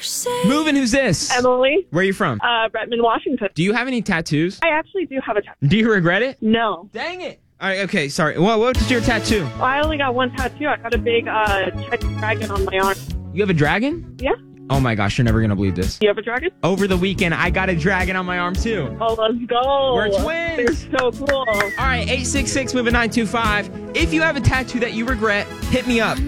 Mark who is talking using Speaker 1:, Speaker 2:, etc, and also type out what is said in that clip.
Speaker 1: Moving, who's this?
Speaker 2: Emily,
Speaker 1: Where are you from?
Speaker 2: Redmond, Washington.
Speaker 1: Do you have any tattoos?
Speaker 2: I actually do have a tattoo.
Speaker 1: Do you regret it?
Speaker 2: No.
Speaker 1: Dang it. All right, okay, sorry. What's your tattoo?
Speaker 2: Well, I only got one tattoo. I got a big Czech dragon on my arm.
Speaker 1: You have a dragon?
Speaker 2: Yeah.
Speaker 1: Oh my gosh, you're never going to believe this.
Speaker 2: You have a dragon?
Speaker 1: Over the weekend, I got a dragon on my arm too.
Speaker 2: Oh, let's go.
Speaker 1: We're twins.
Speaker 2: They're so cool.
Speaker 1: All right, 866-MOVING-925. If you have a tattoo that you regret, hit me up.